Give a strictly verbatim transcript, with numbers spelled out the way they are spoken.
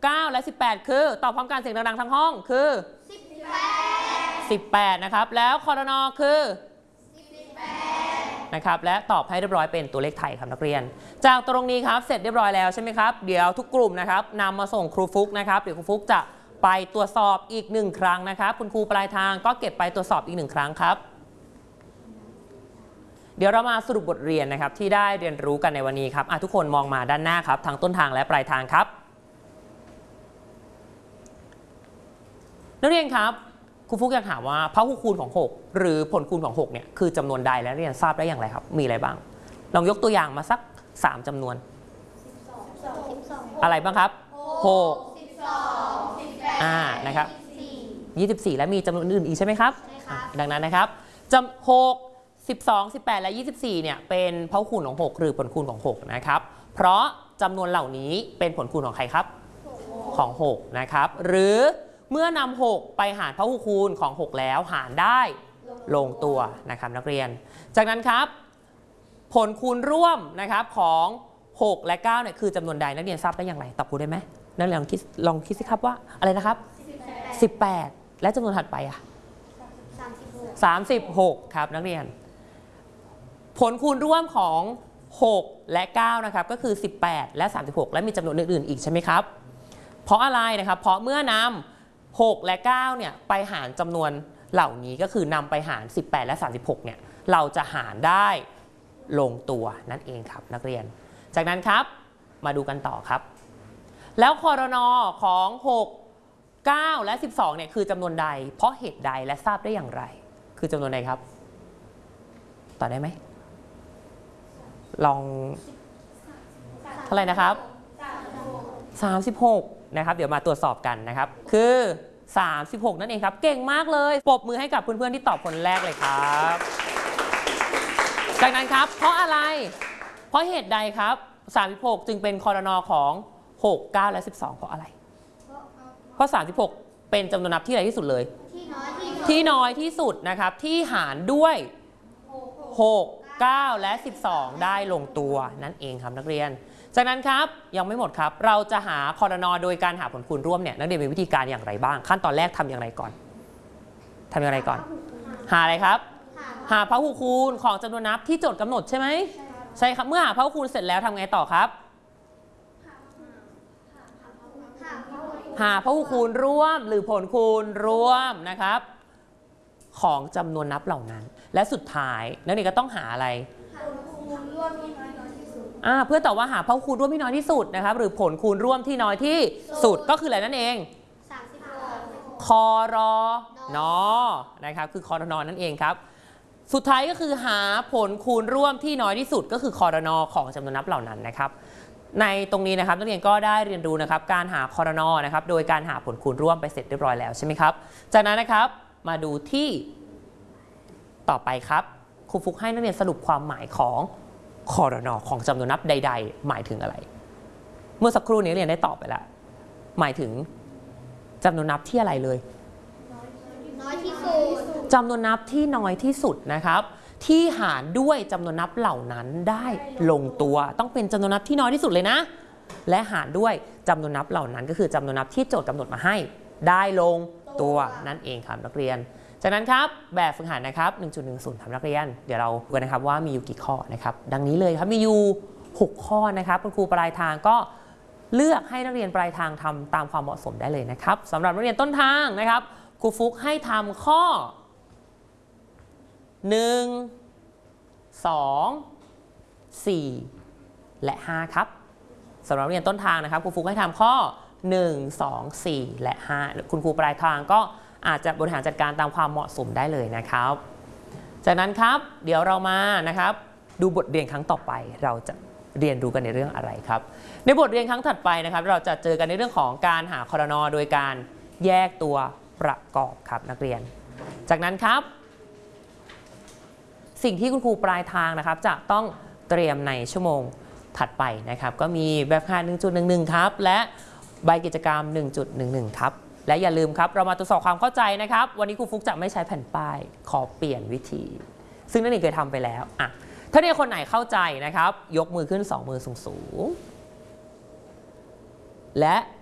เก้า และ สิบแปด คือตอบพร้อมกันเสียงดังๆทั้งห้องคือสิบแปดสิบแปดนะครับแล้วครนคือสิบแปดนะครับและตอบให้เรียบร้อยเป็นตัวเลขไทยครับนักเรียนจากตรงนี้ครับเสร็จเรียบร้อยแล้วใช่ไหมครับเดี๋ยวทุกกลุ่มนะครับนำมาส่งครูฟุกนะครับเดี๋ยวครูฟุกจะไปตรวจสอบอีกหนึ่งครั้งนะครับคุณครูปลายทางก็เก็บไปตรวจสอบอีกหนึ่งครั้งครับเดี๋ยวเรามาสรุปบทเรียนนะครับที่ได้เรียนรู้กันในวันนี้ครับทุกคนมองมาด้านหน้าครับทั้งต้นทางและปลายทางครับนักเรียนครับครูฟุกอยากถามว่าพหุคูณของหกหรือผลคูณของหกเนี่ยคือจำนวนใดและเรียนทราบได้อย่างไรครับมีอะไรบ้างลองยกตัวอย่างมาสักสามจำนวนอะไรบ้างครับหกอ่านะครับยี่สิบสี่และมีจำนวนอื่นอีกใช่ไหมครับดังนั้นนะครับจำหก สิบสอง สิบแปดและยี่สิบสี่เนี่ยเป็นพหุคูณของหกหรือผลคูณของหกนะครับเพราะจำนวนเหล่านี้เป็นผลคูณของใครครับของหกนะครับหรือเมื่อนำหกไปหารพหุคูณของหกแล้วหารได้ลงตัวนะครับนักเรียนจากนั้นครับผลคูณร่วมนะครับของหกและเก้าเนี่ยคือจำนวนใดนักเรียนทราบได้อย่างไรตอบครูได้ไหมนักเรียนลองคิดลองคิดสิครับว่าอะไรนะครับสิบแปดและจำนวนถัดไปอ่ะสามสิบหกครับนักเรียนผลคูณร่วมของหกและเก้านะครับก็คือสิบแปดและสามสิบหกและมีจำนวนอื่นๆอีกใช่ไหมครับเพราะอะไรนะครับเพราะเมื่อนำหกและเก้าเนี่ยไปหารจำนวนเหล่านี้ก็คือนำไปหารสิบแปดและสามสิบหกเนี่ยเราจะหารได้ลงตัวนั่นเองครับนักเรียนจากนั้นครับมาดูกันต่อครับแล้วครน.ของหก เก้าและสิบสองเนี่ยคือจำนวนใดเพราะเหตุใดและทราบได้อย่างไรคือจำนวนใดครับตอบได้ไหมลองเท่าไหร่นะครับสามสิบหกนะครับเดี๋ยวมาตรวจสอบกันนะครับคือสามสิบหกนั่นเองครับเก่งมากเลยปรบมือให้กับเพื่อนๆที่ตอบคนแรกเลยครับจากนั้นครับเพราะอะไรเพราะเหตุใดครับสามสิบหกจึงเป็นครน.ของหก เก้าและสิบสองเพราะอะไรเพราะสามสิบหกเป็นจำนวนนับที่ใหญ่ที่สุดเลยที่น้อยที่สุดนะครับที่หารด้วยหก เก้าและสิบสองได้ลงตัวนั่นเองครับนักเรียนจากนั้นครับยังไม่หมดครับเราจะหาครน.โดยการหาผลคูณร่วมเนี่ยนักเรียนมีวิธีการอย่างไรบ้างขั้นตอนแรกทำอย่างไรก่อนทำอย่างไรก่อนหาอะไรครับหาพหุคูณของจำนวนนับที่โจทย์กำหนดใช่ไหมใช่ครับเมื่อหาพหุคูณเสร็จแล้วทำไงต่อครับหาพหุคูณร่วมหรือผลคูณร่วมนะครับของจำนวนนับเหล่านั้นและสุดท้ายนักเรียนก็ต้องหาอะไรอ่าเพื่อตอบว่าหาพหุคูณร่วมที่น้อยที่สุดนะครับหรือผลคูณร่วมที่น้อยที่สุดก็คืออะไรนั่นเองครน.นะครับคือครน.นั่นเองครับสุดท้ายก็คือหาผลคูณร่วมที่น้อยที่สุดก็คือครน.ของจำนวนนับเหล่านั้นนะครับในตรงนี้นะครับนักเรียนก็ได้เรียนรู้นะครับการหาครน.นะครับโดยการหาผลคูณร่วมไปเสร็จเรียบร้อยแล้วใช่ไหมครับจากนั้นนะครับมาดูที่ต่อไปครับครูฟุกให้นักเรียนสรุปความหมายของครน.ของจำนวนนับใดๆหมายถึงอะไรเมื่อสักครู่นี้เรียนได้ตอบไปแล้วหมายถึงจำนวนนับที่อะไรเลยน้อยที่สุดจำนวนนับที่น้อยที่สุดนะครับที่หารด้วยจำนวนนับเหล่านั้นได้ลงตัวต้องเป็นจำนวนนับที่น้อยที่สุดเลยนะและหารด้วยจำนวนนับเหล่านั้นก็คือจำนวนนับที่โจทย์กำหนดมาให้ได้ลงตัวนั่นเองครับนักเรียนจากนั้นครับแบบฝึกหัดนะครับ หนึ่งจุดหนึ่งศูนย์ ทำนักเรียนเดี๋ยวเราดูกันนะครับว่ามีอยู่กี่ข้อนะครับดังนี้เลยครับมีอยู่หกข้อนะครับคุณครูปลายทางก็เลือกให้นักเรียนปลายทางทำตามความเหมาะสมได้เลยนะครับสำหรับนักเรียนต้นทางนะครับครูฟุกให้ทำข้อหนึ่ง สอง สี่ และห้าครับสำหรับนักเรียนต้นทางนะครับครูฟุกให้ทำข้อหนึ่ง สอง สี่ และห้าคุณครูปลายทางก็อาจจะบริหารจัดการตามความเหมาะสมได้เลยนะครับจากนั้นครับเดี๋ยวเรามานะครับดูบทเรียนครั้งต่อไปเราจะเรียนรู้กันในเรื่องอะไรครับในบทเรียนครั้งถัดไปนะครับเราจะเจอกันในเรื่องของการหาครน.โดยการแยกตัวประกอบครับนักเรียนจากนั้นครับสิ่งที่คุณครูปลายทางนะครับจะต้องเตรียมในชั่วโมงถัดไปนะครับก็มีแบบฝึกหัด หนึ่งจุดหนึ่งหนึ่ง ครับและใบกิจกรรม หนึ่งจุดหนึ่งหนึ่ง ครับและอย่าลืมครับเรามาตรวจสอบความเข้าใจนะครับวันนี้ครูฟุกจะไม่ใช้แผ่นป้ายขอเปลี่ยนวิธีซึ่งนักเรียนเคยทำไปแล้วอ่ะถ้านักเรียนคนไหนเข้าใจนะครับยกมือขึ้นสองมือสูงๆและ